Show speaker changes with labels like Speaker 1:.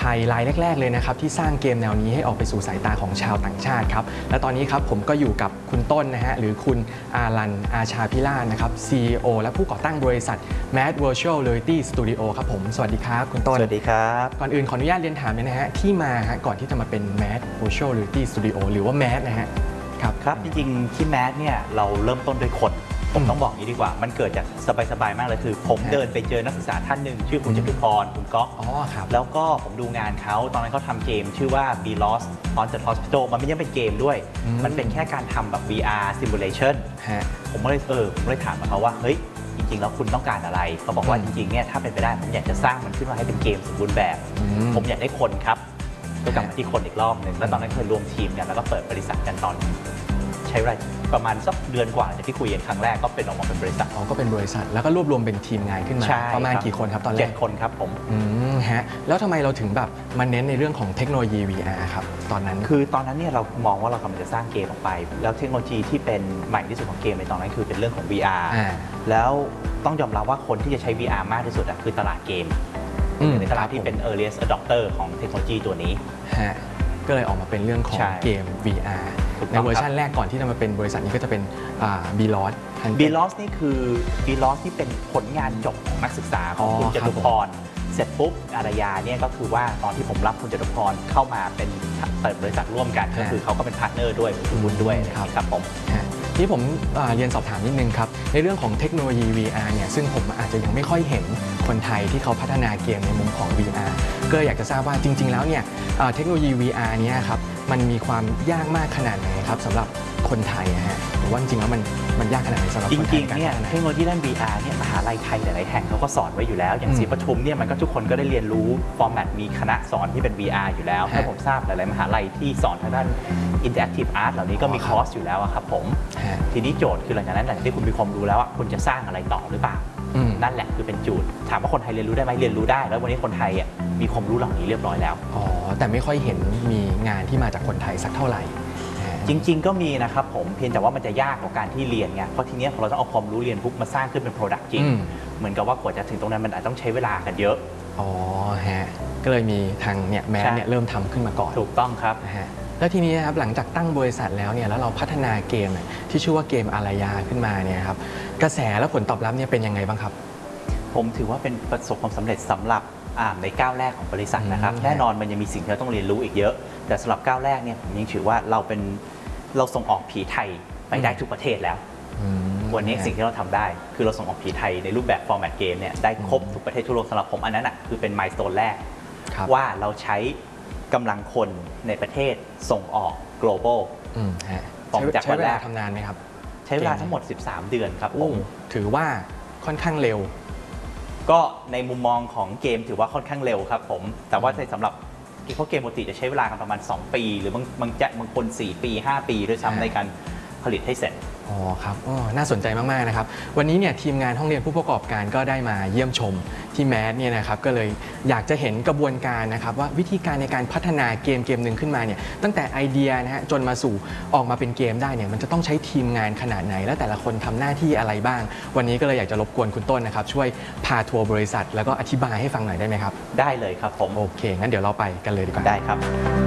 Speaker 1: ยรายแรกๆเลยนะครับที่สร้างเกมแนวนี้ให้ออกไปสู่สายตาของชาวต่างชาติครับและตอนนี้ครับผมก็อยู่กับคุณต้นนะฮะหรือคุณอารันอาชาพิลาศนะครับ CEO และผู้ก่อตั้งบริษัท Mad Virtual Reality Studio ครับผมสวัสดีครับคุณต้น
Speaker 2: สวัสดีครับ
Speaker 1: ก่อนอื่นขออนุญาตเรียนถามเลยนะฮะที่มาก่อนที่จะมาเป็น Mad Virtual Reality Studio หรือว่า Mad นะฮะ
Speaker 2: ครับจริงๆที่ Mad เนี่ยเราเริ่มต้นด้วยคนผมต้องบอกนี้ดีกว่ามันเกิดจากสบายๆมากเลยคือผมเดินไปเจอนักศึกษาท่านหนึ่งชื่อคุณจตุพรคุณก๊อกแล้วก็ผมดูงานเขาตอนนั้นเขาทำเกมชื่อว่า Be Lost on the Hospital มันไม่ใช่เป็นเกมด้วยมันเป็นแค่การทำแบบ VR simulation ผมก็เลยถามเขาว่าเฮ้ยจริงๆแล้วคุณต้องการอะไรเขาบอกว่าจริงๆเนี่ยถ้าเป็นไปได้ผมอยากจะสร้างมันขึ้นมาให้เป็นเกมสมบูรณ์แบบผมอยากได้คนครับก็กลับมาที่คนอีกรอบหนึ่งแล้วตอนนั้นเคยรวมทีมกันแล้วก็เปิดบริษัทกันตอนใช้เวลาประมาณสักเดือนกว่าจากที่คุยกันครั้งแรกก็เป็นออกมาเป็นบริษัท
Speaker 1: ก็เป็นบริษัทแล้วก็รวบรวมเป็นทีมงานขึ้นมาประมาณกี่คนครับตอนแรก
Speaker 2: 7 คนครับผม
Speaker 1: แล้วทำไมเราถึงแบบมาเน้นในเรื่องของเทคโนโลยี VR ครับตอนนั้น
Speaker 2: คือตอนนั้นเนี่ยเรามองว่าเรากำลังจะสร้างเกมออกไปแล้วเทคโนโลยีที่เป็นใหม่ที่สุดของเกมในตอนนั้นคือเป็นเรื่องของ VR แล้วต้องยอมรับว่าคนที่จะใช้ VR มากที่สุดคือตลาดเกมในตลาดที่เป็น earliest adopter ของเทคโนโลยีตัวนี้
Speaker 1: ก็เลยออกมาเป็นเรื่องของเกม VR ในเวอร์ชันแรกก่อนที่จะมาเป็นบริษัทนี้ก็จะเป็นB Lost
Speaker 2: B Lost นี่คือ B Lost ที่เป็นผลงานจบของนักศึกษาของคุณจตุพรเสร็จปุ๊บอารยาเนี่ยก็คือว่าตอนที่ผมรับคุณจตุพรเข้ามาเป็นเปิดบริษัทร่วมกันก็คือเขาก็เป็นพาร์ทเนอร์ด้วยคุณบุญด้วยครับผม
Speaker 1: ที่ผมเรียนสอบถามนิดนึงครับในเรื่องของเทคโนโลยี VR เนี่ยซึ่งผมอาจจะยังไม่ค่อยเห็นคนไทยที่เขาพัฒนาเกมในมุมของ VR ก็อยากจะทราบว่าจริงๆแล้วเนี่ยเทคโนโลยี VR เนี่ยครับมันมีความยากมากขนาดไหนครับสำหรับคนไทยนะฮะหรือว่าจริงๆแล้วมันยากขนาดไหนสำหรับคนไทย
Speaker 2: จริงๆเนี่ยเทคโนโลยีด้าน VR เนี่ยมหาลัยไทยหลายๆแห่งเขาก็สอนไว้อยู่แล้วอย่างศรีปทุมเนี่ยมันก็ทุกคนก็ได้เรียนรู้ฟอร์แมตมีคณะสอนที่เป็น VR อยู่แล้วถ้าผมทราบหลายๆมหาลัยที่สอนทางด้าน Interactive Art เหล่านี้ก็มีคอร์สอยู่แล้วครับผมทีนี้โจทย์คือหลังจากนั้นหลังที่คุณมีความรู้แล้วคุณจะสร้างอะไรต่อหรือเปล่านั่นแหละคือเป็นโจทย์ถามว่าคนไทยเรียนรู้ได้ไหมเรียนรู้ได้แล้ววันนี้คนไทยมีความรู้เหล่านี้เรียบร้อยแล้ว
Speaker 1: แต่ไม่ค่อยเห็นมีงานที่มาจากคนไทยสักเท่าไหร่
Speaker 2: จริงๆก็มีนะครับผมเพียงแต่ว่ามันจะยากกว่าการที่เรียนไงเพราะทีนี้เราต้องเอาความรู้เรียนปุ๊บมาสร้างขึ้นเป็น Product จริงเหมือนกับว่ากว่าจะถึงตรงนั้นมันอาจต้องใช้เวลากันเยอะ
Speaker 1: ก็เลยมีทางเนี่ยแม้เนี่ยเริ่มทำขึ้นมาก่อน
Speaker 2: ถูกต้องครับ
Speaker 1: แล้วทีนี้ครับหลังจากตั้งบริษัทแล้วเนี่ยแล้วเราพัฒนาเกมที่ชื่อว่าเกมอารยาขึ้นมาเนี่ยครับกระแสและผลตอบรับเนี่ยเป็นยังไงบ้างครับ
Speaker 2: ผมถือว่าเป็นประสบความสำเร็จสำหรับในก้าวแรกของบริษัทนะครับแน่นอนมันยังมีสิ่งที่เราต้องเรียนรู้อีกเยอะแต่สำหรับก้าวแรกเนี่ยผมยังถือว่าเราส่งออกผีไทยไปได้ทุกประเทศแล้ววันนี้สิ่งที่เราทำได้คือเราส่งออกผีไทยในรูปแบบฟอร์แมตเกมเนี่ยได้ครบทุกประเทศทั่วโลกสำหรับผมอันนั้นคือเป็นมายสโตนแรกว่าเราใช้กำลังคนในประเทศส่งออก global
Speaker 1: ใช้เวลาทำนานไหมครับ
Speaker 2: ใช้เวลาทั้งหมด13 เดือนครับผม
Speaker 1: ถือว่าค่อนข้างเร็ว
Speaker 2: ก็ในมุมมองของเกมถือว่าค่อนข้างเร็วครับผมแต่ว่าสำหรับเพราะเกมปกติจะใช้เวลากันประมาณ2 ปีหรือบางคน4 ปี 5 ปีด้วยซ้ำในการผลิตให้เสร็จ
Speaker 1: ครับน่าสนใจมากๆนะครับวันนี้เนี่ยทีมงานห้องเรียนผู้ประกอบการก็ได้มาเยี่ยมชมที่แมสเนี่ยนะครับก็เลยอยากจะเห็นกระบวนการนะครับว่าวิธีการในการพัฒนาเกมหนึ่งขึ้นมาเนี่ยตั้งแต่ไอเดียนะฮะจนมาสู่ออกมาเป็นเกมได้เนี่ยมันจะต้องใช้ทีมงานขนาดไหนและแต่ละคนทำหน้าที่อะไรบ้างวันนี้ก็เลยอยากจะรบกวนคุณต้นนะครับช่วยพาทัวร์บริษัทแล้วก็อธิบายให้ฟังหน่อยได้ไหมครับ
Speaker 2: ได้เลยครับผม
Speaker 1: โอเคงั้นเดี๋ยวเราไปกันเลยดีกว่า
Speaker 2: ได้ครับ